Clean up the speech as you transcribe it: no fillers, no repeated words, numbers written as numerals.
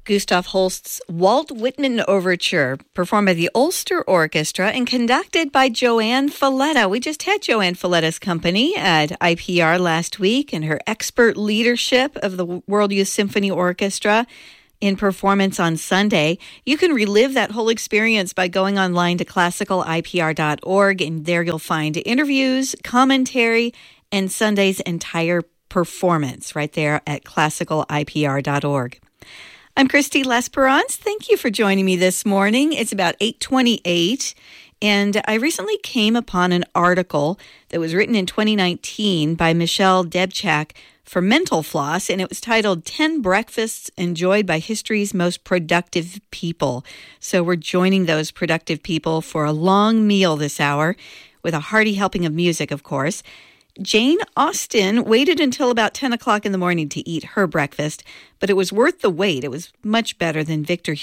Gustav Holst's Walt Whitman Overture, performed by the Ulster Orchestra and conducted by Joanne Falletta. We just had Joanne Falletta's company at IPR last week and her expert leadership of the World Youth Symphony Orchestra in performance on Sunday. You can relive that whole experience by going online to classicalipr.org, and there you'll find interviews, commentary, and Sunday's entire performance right there at classicalipr.org. I'm Christy Lesperance. Thank you for joining me this morning. It's about 8:28, and I recently came upon an article that was written in 2019 by Michelle Debchak for Mental Floss, and it was titled 10 Breakfasts Enjoyed by History's Most Productive People. So we're joining those productive people for a long meal this hour with a hearty helping of music, of course. Jane Austen waited until about 10 o'clock in the morning to eat her breakfast, but it was worth the wait. It was much better than Victor